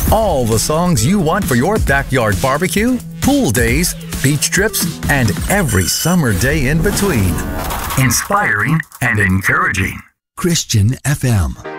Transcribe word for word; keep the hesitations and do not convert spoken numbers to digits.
All the songs you want for your backyard barbecue, pool days, beach trips, and every summer day in between. Inspiring and encouraging. Christian F M.